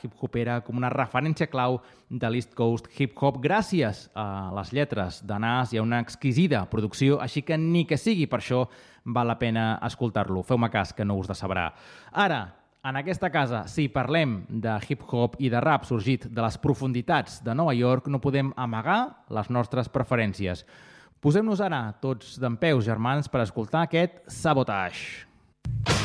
hip-hopera com una referència clau de l'East Coast hip-hop gràcies a les lletres de Nas i a una exquisida producció, així que ni que sigui per això val la pena escoltar-lo. Feu-me cas, que no us decebrà. Ara, en aquesta casa, si parlem de hip-hop i de rap sorgit de les profunditats de Nova York, no podem amagar les nostres preferències. Posem-nos ara tots dempeus, germans, per escoltar aquest Sabotage.